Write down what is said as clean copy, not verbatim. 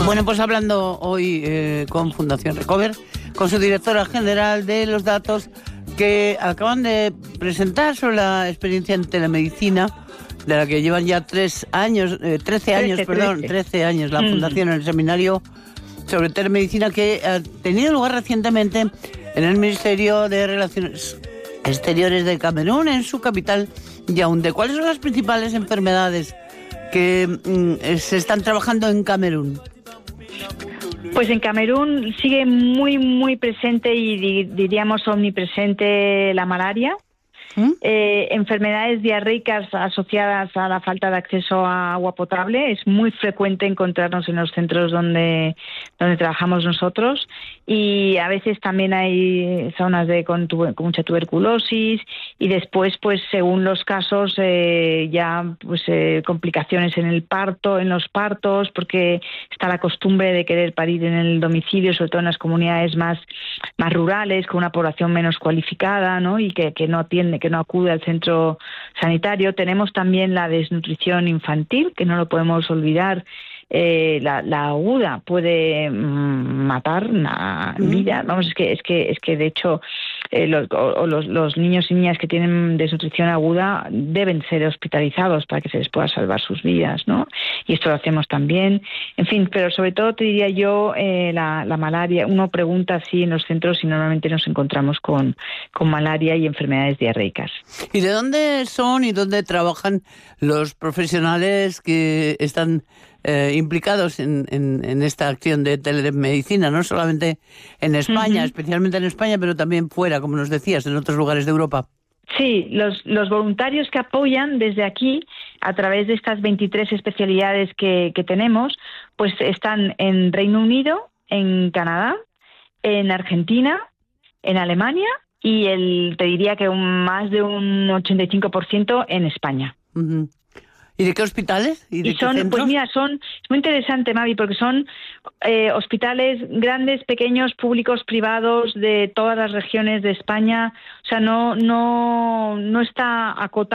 Bueno, pues hablando hoy con Fundación Recover, con su directora general de los datos que acaban de presentar sobre la experiencia en telemedicina, de la que llevan ya 13 años la Fundación en el seminario sobre telemedicina que ha tenido lugar recientemente en el Ministerio de Relaciones Exteriores de Camerún, en su capital, Yaoundé. ¿Cuáles son las principales enfermedades que se están trabajando en Camerún? Pues en Camerún sigue muy presente y diríamos omnipresente la malaria. Enfermedades diarreicas asociadas a la falta de acceso a agua potable. Es muy frecuente encontrarnos en los centros donde trabajamos nosotros, y a veces también hay zonas con mucha tuberculosis, y después, pues según los casos, complicaciones en los partos, porque está la costumbre de querer parir en el domicilio, sobre todo en las comunidades más rurales, con una población menos cualificada, ¿no? Y que no atiende, que no acude al centro sanitario. Tenemos también la desnutrición infantil, que no lo podemos olvidar. La aguda puede matar una vida. Vamos, es que de hecho los niños y niñas que tienen desnutrición aguda deben ser hospitalizados para que se les pueda salvar sus vidas, ¿no? Y esto lo hacemos también. En fin, pero sobre todo te diría yo, la malaria. Uno pregunta si en los centros, y normalmente nos encontramos con malaria y enfermedades diarreicas. ¿Y de dónde son y dónde trabajan los profesionales que están implicados en esta acción de telemedicina? No solamente en España, especialmente en España, pero también fuera, como nos decías, en otros lugares de Europa. Sí, los voluntarios que apoyan desde aquí, a través de estas 23 especialidades que tenemos, pues están en Reino Unido, en Canadá, en Argentina, en Alemania, y te diría que más de un 85% en España. Uh-huh. ¿Y de qué hospitales? ¿Y qué centros? Pues mira, es muy interesante, Mavi, porque son hospitales grandes, pequeños, públicos, privados, de todas las regiones de España. O sea, no está acotado